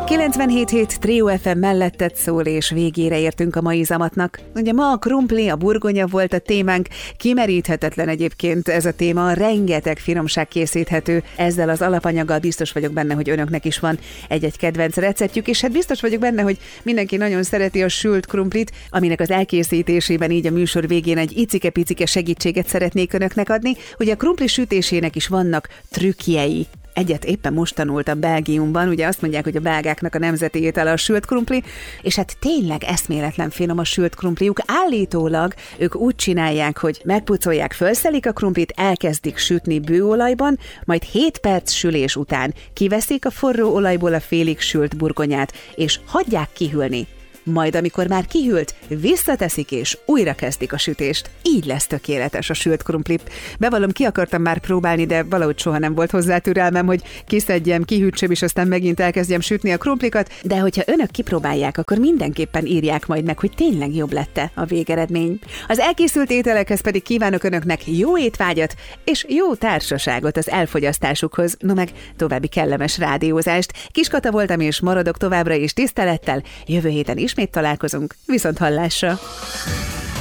97.7 Trio FM melletted szól, és végére értünk a mai zamatnak. Ugye ma a krumpli, a burgonya volt a témánk, kimeríthetetlen egyébként ez a téma, rengeteg finomság készíthető ezzel az alapanyaggal, biztos vagyok benne, hogy önöknek is van egy-egy kedvenc receptjük, és hát biztos vagyok benne, hogy mindenki nagyon szereti a sült krumplit, aminek az elkészítésében így a műsor végén egy icike-picike segítséget szeretnék önöknek adni. Ugye a krumpli sütésének is vannak trükkjei. Egyet éppen most tanultam Belgiumban, ugye azt mondják, hogy a belgáknak a nemzeti étele a sült krumpli, és hát tényleg eszméletlen finom a sült krumpliuk. Állítólag ők úgy csinálják, hogy megpucolják, fölszelik a krumplit, elkezdik sütni bőolajban, majd 7 perc sülés után kiveszik a forró olajból a félig sült burgonyát, és hagyják kihűlni. Majd amikor már kihűlt, visszateszik és újra kezdik a sütést. Így lesz tökéletes a sült krumpli. Bevallom, ki akartam már próbálni, de valahogy soha nem volt hozzá türelmem, hogy kiszedjem, kihűtsem, és aztán megint elkezdjem sütni a krumplikat, de hogyha önök kipróbálják, akkor mindenképpen írják majd meg, hogy tényleg jobb lett-e a végeredmény. Az elkészült ételekhez pedig kívánok önöknek jó étvágyat és jó társaságot az elfogyasztásukhoz, no meg további kellemes rádiózást. Kis Kata voltam, és maradok továbbra is tisztelettel. Jövő héten ismét találkozunk, viszont hallásra!